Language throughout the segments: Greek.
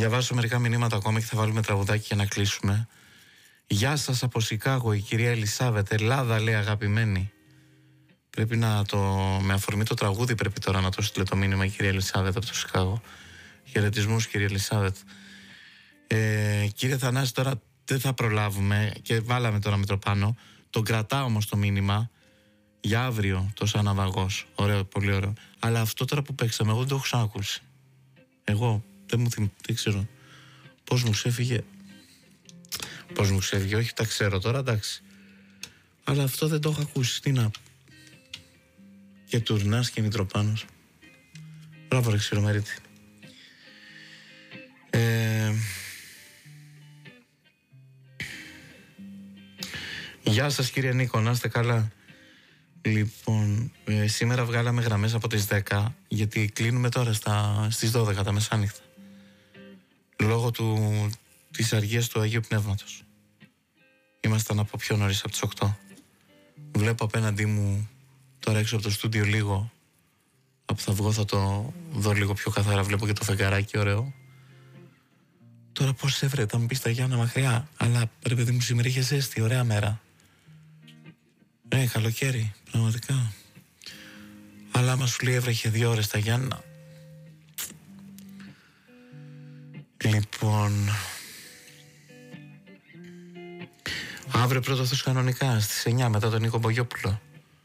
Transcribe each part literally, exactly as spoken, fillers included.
διαβάσω μερικά μηνύματα ακόμα και θα βάλουμε τραγουδάκι για να κλείσουμε. Γεια σας από Σικάγο, η κυρία Ελισάβετ. Ελλάδα, λέει, αγαπημένη. Πρέπει να το. Με αφορμή το τραγούδι, πρέπει τώρα να το στείλει το μήνυμα η κυρία Ελισάβετ από το Σικάγο. Χαιρετισμούς, κυρία Ελισάβετ. Ε, κύριε Θανάση, τώρα δεν θα προλάβουμε και βάλαμε τώρα Μητροπάνο. Τον κρατάω όμως το μήνυμα για αύριο, το σαν ναυαγός. Ωραίο, πολύ ωραίο. Αλλά αυτό τώρα που παίξαμε, εγώ δεν το έχω ξανακούσει. Εγώ δεν μου θυμ... δεν ξέρω πώς μου ξέφυγε. Πώς μου ξέφυγε, όχι, τα ξέρω τώρα, εντάξει. Αλλά αυτό δεν το έχω ακούσει. Τι να. Και Τουρνάς και Μητροπάνος. Μπράβο, ρε Ξηρομερίτη. Ε... Γεια σας, κύριε Νίκο, να είστε καλά. Λοιπόν, ε, σήμερα βγάλαμε γραμμές από τις δέκα, γιατί κλείνουμε τώρα στα, στις δώδεκα τα μεσάνυχτα. Λόγω του, της αργίας του Αγίου Πνεύματος. Ήμασταν από πιο νωρίς, από τις οκτώ. Βλέπω απέναντί μου τώρα έξω από το στούντιο λίγο. Από θα βγω θα το δω λίγο πιο καθαρά. Βλέπω και το φεγγαράκι ωραίο. Τώρα πώς έβρε, θα μου πεις τα Γιάννα μακριά. Αλλά ρε παιδί μου, σήμερα είχε ζέστη, ωραία μέρα. Ναι, καλοκαίρι, πραγματικά. Αλλά άμα σου λέει έβρεχε δύο ώρες τα Γιάννα. Λοιπόν, αύριο πρώτο Θεός κανονικά στις εννιά μετά τον Νίκο Μπογιόπουλο.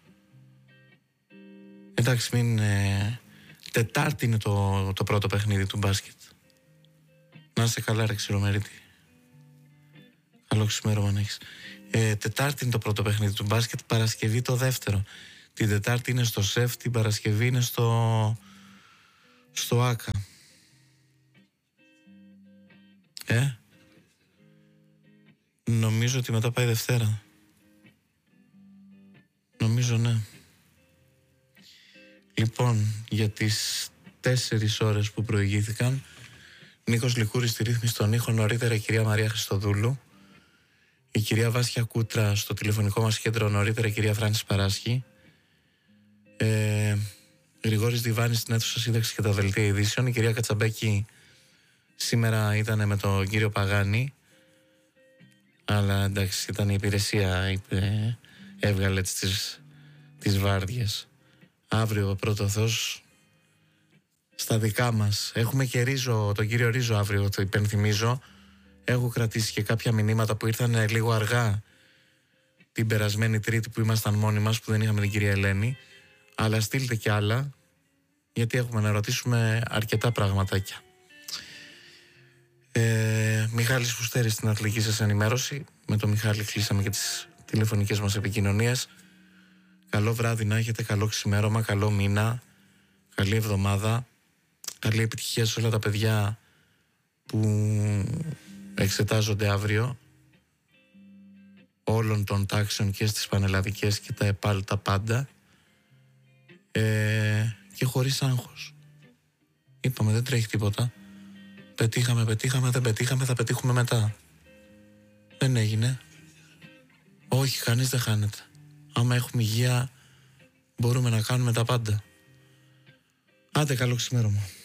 Εντάξει, μην ε, Τετάρτη είναι το, το πρώτο παιχνίδι του μπάσκετ. Να είσαι καλά, ρε Ξηρομερίτη. Καλό ξημέρωμα να έχεις. ε, Τετάρτη είναι το πρώτο παιχνίδι του μπάσκετ, Παρασκευή το δεύτερο. Την Τετάρτη είναι στο ΣΕΦ, την Παρασκευή είναι στο στο ΆΚΑ. Ε Νομίζω ότι μετά πάει Δευτέρα. Νομίζω, ναι. Λοιπόν, για τις τέσσερις ώρες που προηγήθηκαν, Νίκος Λικούρης στη ρύθμιση των ήχων, νωρίτερα η κυρία Μαρία Χριστοδούλου, η κυρία Βάσια Κούτρα στο τηλεφωνικό μας κέντρο, νωρίτερα η κυρία Φράνσης Παράσχη, ε, Γρηγόρης Διβάνης στην αίθουσα σύνταξη και τα δελτία ειδήσεων, η κυρία Κατσαμπέκη σήμερα ήταν με τον κύριο Παγάνη, αλλά εντάξει, ήταν η υπηρεσία, είπε, έβγαλε τις, τις βάρδιες. Αύριο πρώτο Θεός στα δικά μας. Έχουμε και Ρίζο, τον κύριο Ρίζο αύριο, το υπενθυμίζω. Έχω κρατήσει και κάποια μηνύματα που ήρθαν λίγο αργά την περασμένη Τρίτη που ήμασταν μόνοι μας, που δεν είχαμε την κυρία Ελένη. Αλλά στείλτε κι άλλα, γιατί έχουμε να ρωτήσουμε αρκετά πραγματάκια. Ε, Μιχάλης Φουστέρης στην αθλητική σας ενημέρωση. Με τον Μιχάλη κλείσαμε και τις τηλεφωνικές μας επικοινωνίες. Καλό βράδυ να έχετε, καλό ξημέρωμα, καλό μήνα, καλή εβδομάδα, καλή επιτυχία σε όλα τα παιδιά που εξετάζονται αύριο, όλων των τάξεων και στις πανελλαδικές και τα ΕΠΑΛ, τα πάντα, ε, και χωρίς άγχος. Είπαμε, δεν τρέχει τίποτα. Πετύχαμε, πετύχαμε, δεν πετύχαμε, θα πετύχουμε μετά. Δεν έγινε. Όχι, κανείς δεν χάνεται. Άμα έχουμε υγεία, μπορούμε να κάνουμε τα πάντα. Άντε, καλό ξημέρωμα.